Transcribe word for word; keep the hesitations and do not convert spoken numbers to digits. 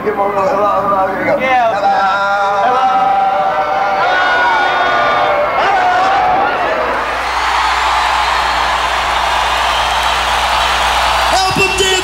give him a little, a little, a little, here you go. Yeah, Now